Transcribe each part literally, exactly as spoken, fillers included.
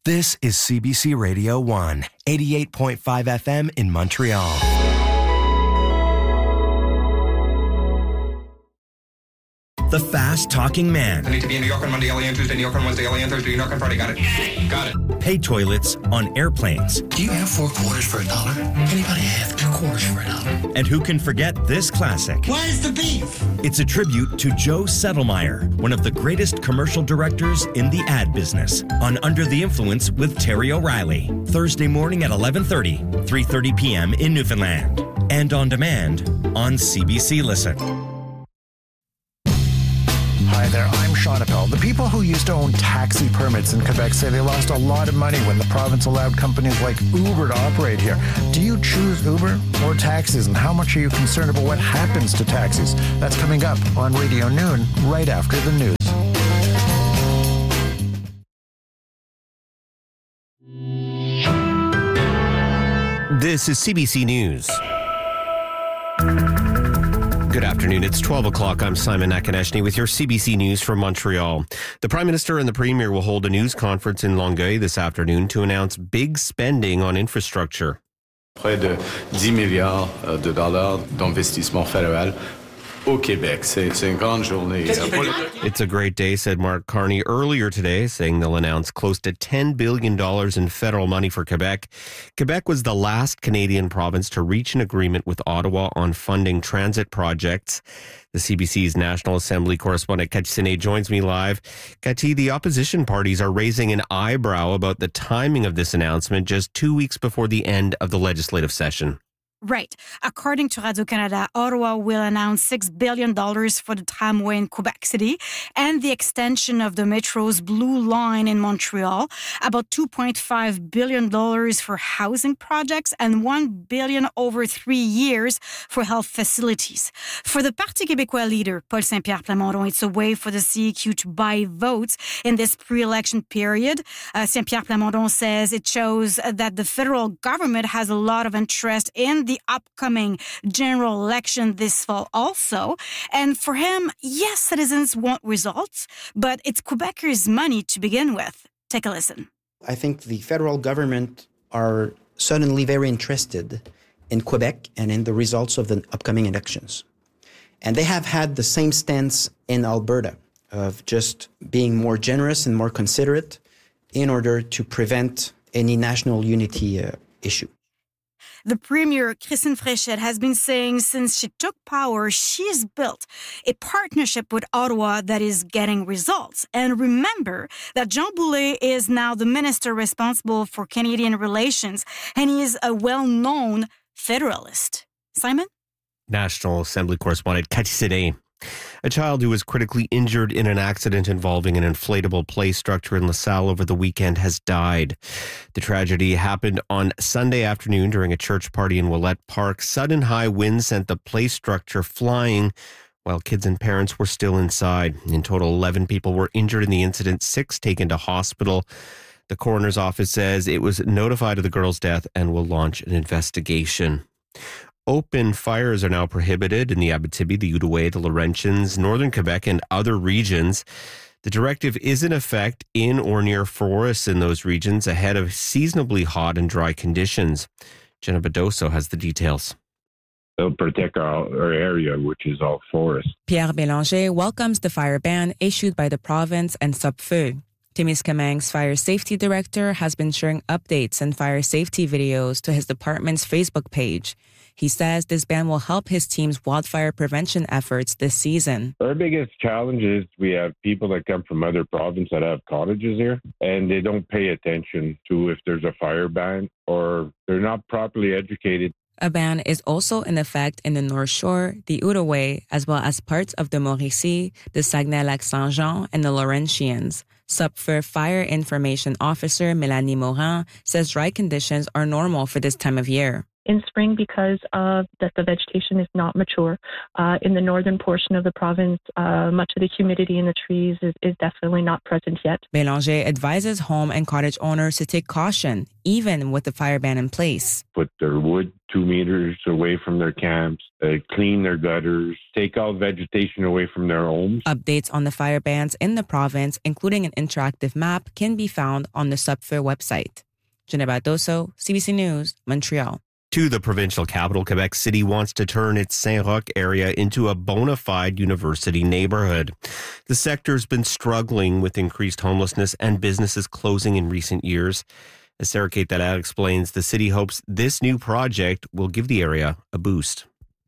This is C B C Radio one, eighty-eight point five F M in Montreal. The fast-talking man. I need to be in New York on Monday, L A on Tuesday, New York on Wednesday, L A on Thursday, New York on Friday. Got it. Got it. Pay toilets on airplanes. Do you have four quarters for a dollar? Anybody have two quarters for a dollar? And who can forget this classic? Where's the beef? It's a tribute to Joe Settlemeyer, one of the greatest commercial directors in the ad business, on Under the Influence with Terry O'Reilly. Thursday morning at eleven thirty, three thirty p.m. in Newfoundland. And on demand on C B C Listen. Hi there, I'm Sean Appel. The people who used to own taxi permits in Quebec say they lost a lot of money when the province allowed companies like Uber to operate here. Do you choose Uber or taxis, and how much are you concerned about what happens to taxis? That's coming up on Radio Noon right after the news. This is C B C News. Good afternoon. It's twelve o'clock. I'm Simon Nakaneshny with your C B C News from Montreal. The Prime Minister and the Premier will hold a news conference in Longueuil this afternoon to announce big spending on infrastructure. Près de dix milliards de dollars d'investissement fédéral au Québec. C'est, c'est une grande journée. It's a great day, said Mark Carney earlier today, saying they'll announce close to ten billion dollars in federal money for Quebec. Quebec was the last Canadian province to reach an agreement with Ottawa on funding transit projects. The C B C's National Assembly correspondent Cathy Sine joins me live. Cathy, the opposition parties are raising an eyebrow about the timing of this announcement just two weeks before the end of the legislative session. Right. According to Radio-Canada, Ottawa will announce six billion dollars for the tramway in Quebec City and the extension of the Metro's Blue Line in Montreal, about two point five billion dollars for housing projects and one billion dollars over three years for health facilities. For the Parti québécois leader, Paul Saint-Pierre Plamondon, it's a way for the C Q to buy votes in this pre-election period. Uh, Saint-Pierre Plamondon says it shows that the federal government has a lot of interest in the upcoming general election this fall also. And for him, yes, citizens want results, but it's Quebecers' money to begin with. Take a listen. I think the federal government are suddenly very interested in Quebec and in the results of the upcoming elections. And they have had the same stance in Alberta of just being more generous and more considerate in order to prevent any national unity uh, issue. The Premier, Christine Fréchette, has been saying since she took power, she's built a partnership with Ottawa that is getting results. And remember that Jean Boulet is now the minister responsible for Canadian relations, and he is a well-known federalist. Simon? National Assembly correspondent Cathy Sine. A child who was critically injured in an accident involving an inflatable play structure in LaSalle over the weekend has died. The tragedy happened on Sunday afternoon during a church party in Willette Park. Sudden high winds sent the play structure flying while kids and parents were still inside. In total, eleven people were injured in the incident, six taken to hospital. The coroner's office says it was notified of the girl's death and will launch an investigation. Open fires are now prohibited in the Abitibi, the Outaouais, the Laurentians, northern Quebec, and other regions. The directive is in effect in or near forests in those regions ahead of seasonably hot and dry conditions. Jenna Bedoso has the details. They'll protect our, our area, which is all forest. Pierre Bélanger welcomes the fire ban issued by the province and Sopfeu. Témiscamingue's fire safety director has been sharing updates and fire safety videos to his department's Facebook page. He says this ban will help his team's wildfire prevention efforts this season. Our biggest challenge is we have people that come from other provinces that have cottages here, and they don't pay attention to if there's a fire ban, or they're not properly educated. A ban is also in effect in the North Shore, the Outaouais, as well as parts of the Mauricie, the Saguenay-Lac-Saint-Jean, and the Laurentians. Sopfeu Fire Information Officer Mélanie Morin says dry conditions are normal for this time of year. in spring because of that the vegetation is not mature. Uh, in the northern portion of the province, uh, much of the humidity in the trees is, is definitely not present yet. Bélanger advises home and cottage owners to take caution, even with the fire ban in place. Put their wood two meters away from their camps, uh, clean their gutters, take all vegetation away from their homes. Updates on the fire bans in the province, including an interactive map, can be found on the SUBFE website. Genevieve Dosso, C B C News, Montreal. To the provincial capital, Quebec City wants to turn its Saint-Roch area into a bona fide university neighborhood. The sector's been struggling with increased homelessness and businesses closing in recent years. As Sarah Kate Dallaire explains, the city hopes this new project will give the area a boost.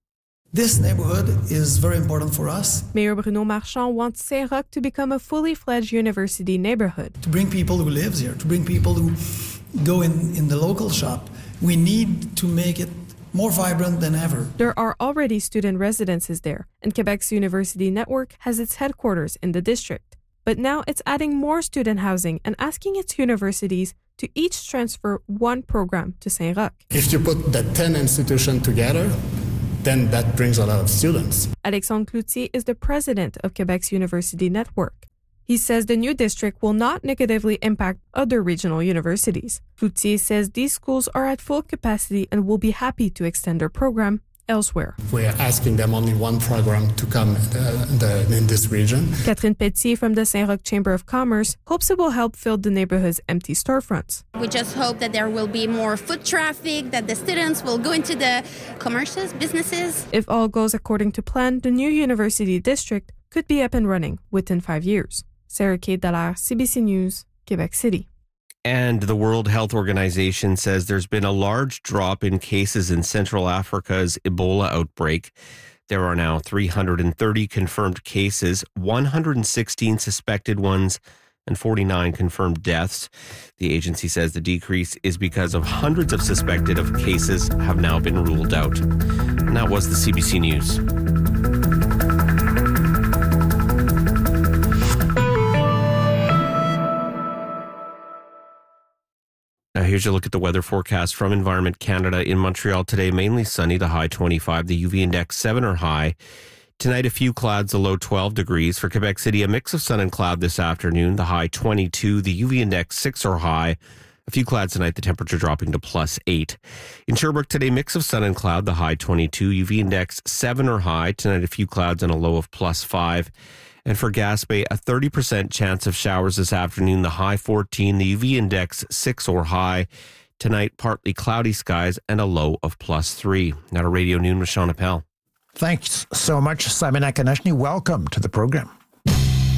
This neighborhood is very important for us. Mayor Bruno Marchand wants Saint-Roch to become a fully fledged university neighborhood. To bring people who live here, to bring people who go in, in the local shop, we need to make it more vibrant than ever. There are already student residences there, and Quebec's university network has its headquarters in the district. But now it's adding more student housing and asking its universities to each transfer one program to Saint-Roch. If you put the ten institutions together, then that brings a lot of students. Alexandre Cloutier is the president of Quebec's university network. He says the new district will not negatively impact other regional universities. Cloutier says these schools are at full capacity and will be happy to extend their program elsewhere. We're asking them only one program to come uh, the, in this region. Catherine Petit from the Saint-Roch Chamber of Commerce hopes it will help fill the neighborhood's empty storefronts. We just hope that there will be more foot traffic, that the students will go into the commercials, businesses. If all goes according to plan, the new university district could be up and running within five years. Sarah Kate Dallaire, C B C News, Quebec City. And the World Health Organization says there's been a large drop in cases in Central Africa's Ebola outbreak. There are now three hundred thirty confirmed cases, one hundred sixteen suspected ones, and forty-nine confirmed deaths. The agency says the decrease is because of hundreds of suspected of cases have now been ruled out. And that was the C B C News. Now here's a look at the weather forecast from Environment Canada. In Montreal today, mainly sunny, the high twenty-five, the U V index seven or high. Tonight, a few clouds, the low twelve degrees. For Quebec City, a mix of sun and cloud this afternoon, the high twenty-two, the U V index six or high. A few clouds tonight, the temperature dropping to plus eight. In Sherbrooke today, mix of sun and cloud, the high twenty-two, U V index seven or high. Tonight, a few clouds and a low of plus five. And for Gaspé, a thirty percent chance of showers this afternoon, the high fourteen, the U V index six or high. Tonight, partly cloudy skies and a low of plus three. Now to Radio Noon with Sean Appel. Thanks so much, Simon Akanashny. Welcome to the program.